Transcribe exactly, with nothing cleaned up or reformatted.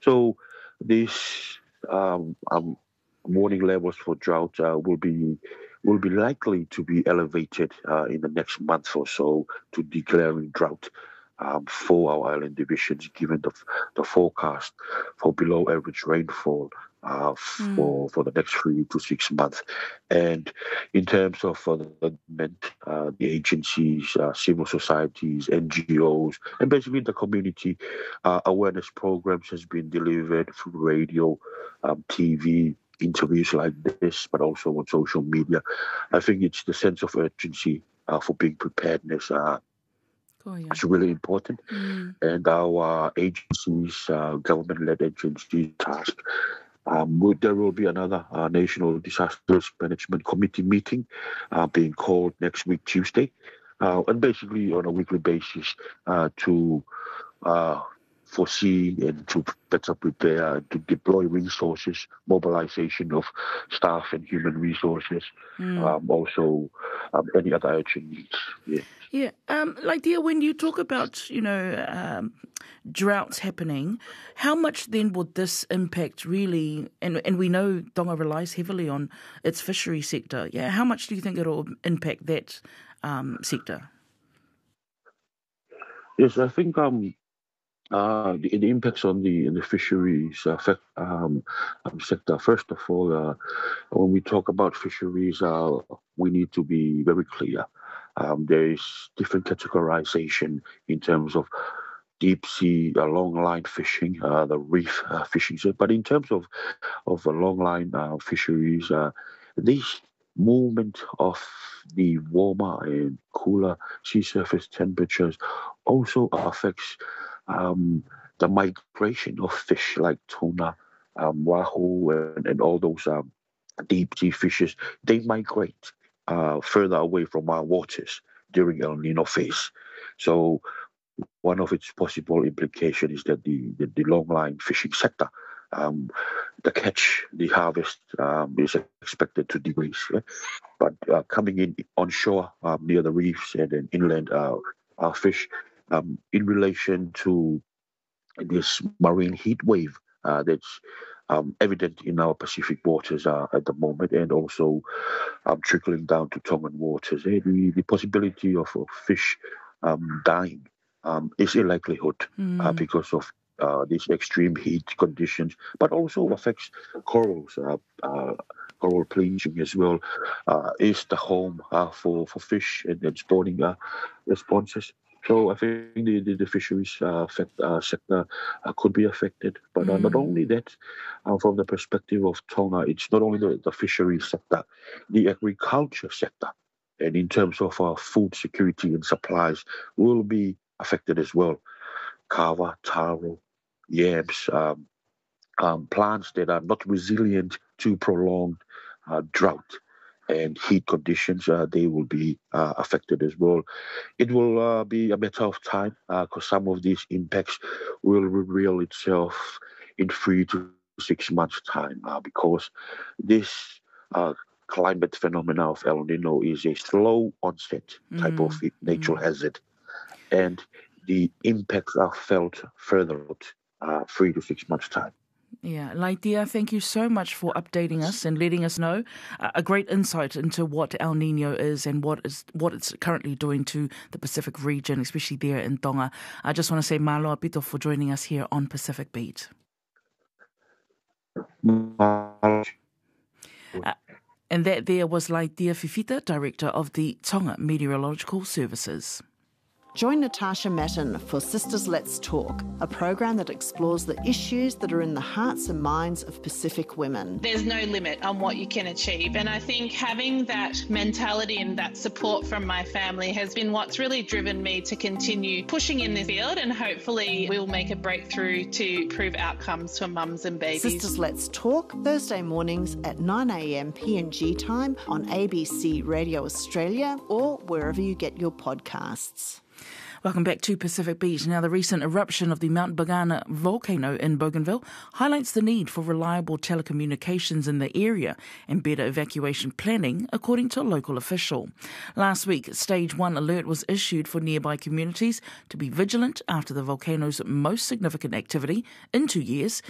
So these um, um, warning levels for drought uh, will be will be likely to be elevated uh, in the next month or so to declaring drought um, for our island divisions, given the the forecast for below average rainfall uh, Mm. for for the next three to six months. And in terms of uh, the government, uh, the agencies, uh, civil societies, N G Os, and basically the community uh, awareness programs has been delivered through radio, um, T V, interviews like this, but also on social media. I think it's the sense of urgency uh, for being preparedness. Uh, Ko ia. it's really important, Mm. and our agencies, uh, government-led agencies, tasked. Um, would- there will be another uh, National Disasters Management Committee meeting uh, being called next week, Tuesday, uh, and basically on a weekly basis uh, to uh, foresee and to better prepare to deploy resources, mobilization of staff and human resources, Mm. um, also um, any other urgent needs. Yeah. Yeah, um, like dear, when you talk about you know um, droughts happening, how much then would this impact really? And and we know Tonga relies heavily on its fishery sector. Yeah, how much do you think it'll impact that um, sector? Yes, I think um, uh, the, the impacts on the the fisheries uh, fac- um, um, sector. First of all, uh, when we talk about fisheries, uh, we need to be very clear. Um, there is different categorization in terms of deep sea, uh, long line fishing, uh, the reef uh, fishing. So, but in terms of of the long line uh, fisheries, uh, this movement of the warmer and cooler sea surface temperatures also affects um, the migration of fish like tuna, um, wahoo, and, and all those um, deep sea fishes. They migrate uh, further away from our waters during El Nino phase. So one of its possible implications is that the, the, the long line fishing sector, um, the catch, the harvest um, is expected to decrease. Yeah? But uh, coming in onshore um, near the reefs and then inland uh, uh, fish, um, in relation to this marine heat wave uh, that's um, evident in our Pacific waters uh, at the moment, and also um, trickling down to Tongan waters. Eh? The, the possibility of, of fish um, dying um, is a likelihood uh, Mm. because of uh, these extreme heat conditions, but also affects corals. Uh, uh, coral bleaching as well uh, is the home uh, for, for fish and, and spawning uh, responses. So I think the, the, the fisheries uh, effect, uh, sector uh, could be affected. But uh, not Mm. only that, uh, from the perspective of Tonga, it's not only the, the fisheries sector, the agriculture sector, and in terms of uh, food security and supplies, will be affected as well. Kava, taro, yams, um, um, plants that are not resilient to prolonged uh, drought and heat conditions, uh, they will be uh, affected as well. It will uh, be a matter of time because uh, some of these impacts will reveal itself in three to six months' time uh, because this uh, climate phenomena of El Nino is a slow onset type of Mm. natural Mm. hazard, and the impacts are felt further out uh, three to six months' time. Yeah, Laitia, thank you so much for updating us and letting us know uh, a great insight into what El Nino is and what is what it's currently doing to the Pacific region, especially there in Tonga. I just want to say malo apito for joining us here on Pacific Beat. Uh, and that there was Laitia Fifita, Director of the Tonga Meteorological Services. Join Natasha Matten for Sisters Let's Talk, a program that explores the issues that are in the hearts and minds of Pacific women. There's no limit on what you can achieve. And I think having that mentality and that support from my family has been what's really driven me to continue pushing in this field, and hopefully we'll make a breakthrough to improve outcomes for mums and babies. Sisters Let's Talk, Thursday mornings at nine a.m. P N G time on A B C Radio Australia or wherever you get your podcasts. Welcome back to Pacific Beat. Now, the recent eruption of the Mount Bagana volcano in Bougainville highlights the need for reliable telecommunications in the area and better evacuation planning, according to a local official. Last week, Stage one alert was issued for nearby communities to be vigilant after the volcano's most significant activity in two years